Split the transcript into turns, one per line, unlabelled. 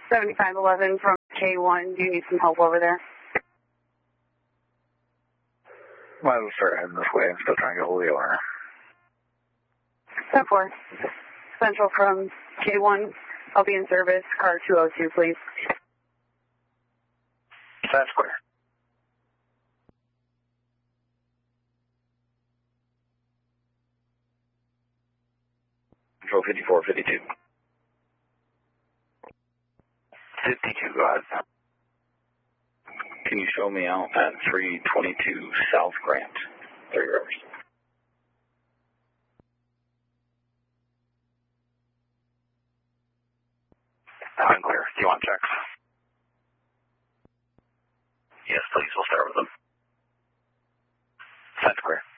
7511 from K1. Do you need some help over there?
Might as well start heading this way. I'm still trying to get hold of the owner.
10-4. Central from K1. I'll be in service. Car 202, please.
That's clear. Control 54, 52. 52, go ahead. Can you show me out at 322 South Grant, 3 Rivers? I'm clear. Do you want checks? Yes, please. We'll start with them. That's clear.